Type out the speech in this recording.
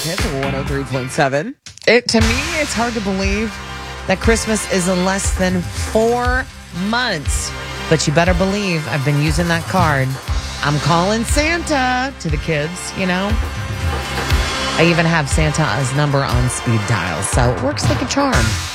Hits 103.7. To me, it's hard to believe that Christmas is in less than 4 months. But you better believe I've been using that card. I'm calling Santa to the kids, you know. I even have Santa's number on speed dial, so it works like a charm.